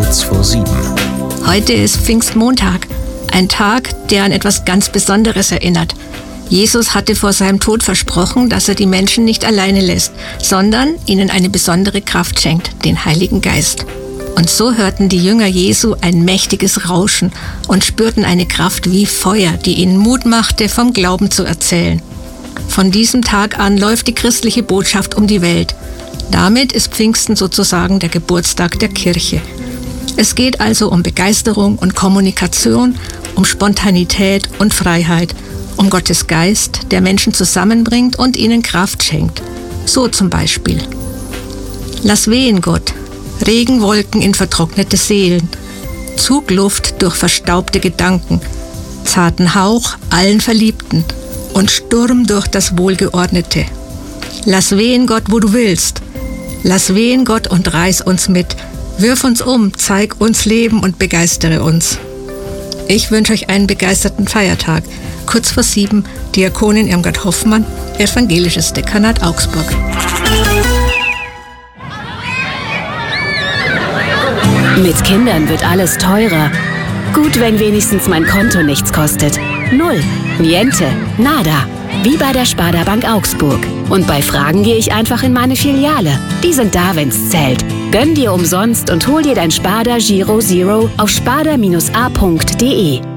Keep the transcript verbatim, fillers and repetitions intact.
kurz vor sieben. Heute ist Pfingstmontag, ein Tag, der an etwas ganz Besonderes erinnert. Jesus hatte vor seinem Tod versprochen, dass er die Menschen nicht alleine lässt, sondern ihnen eine besondere Kraft schenkt, den Heiligen Geist. Und so hörten die Jünger Jesu ein mächtiges Rauschen und spürten eine Kraft wie Feuer, die ihnen Mut machte, vom Glauben zu erzählen. Von diesem Tag an läuft die christliche Botschaft um die Welt. Damit ist Pfingsten sozusagen der Geburtstag der Kirche. Es geht also um Begeisterung und Kommunikation, um Spontanität und Freiheit, um Gottes Geist, der Menschen zusammenbringt und ihnen Kraft schenkt. So zum Beispiel: Lass wehen, Gott, Regenwolken in vertrocknete Seelen, Zugluft durch verstaubte Gedanken, zarten Hauch allen Verliebten und Sturm durch das Wohlgeordnete. Lass wehen, Gott, wo du willst. Lass wehen, Gott, und reiß uns mit. Wirf uns um, zeig uns Leben und begeistere uns. Ich wünsche euch einen begeisterten Feiertag. Kurz vor sieben, Diakonin Irmgard Hoffmann, Evangelisches Dekanat Augsburg. Mit Kindern wird alles teurer. Gut, wenn wenigstens mein Konto nichts kostet. Null, niente, nada. Wie bei der Sparda Bank Augsburg. Und bei Fragen gehe ich einfach in meine Filiale. Die sind da, wenn's zählt. Gönn dir umsonst und hol dir dein Sparda Giro Zero auf sparda Bindestrich a punkt de.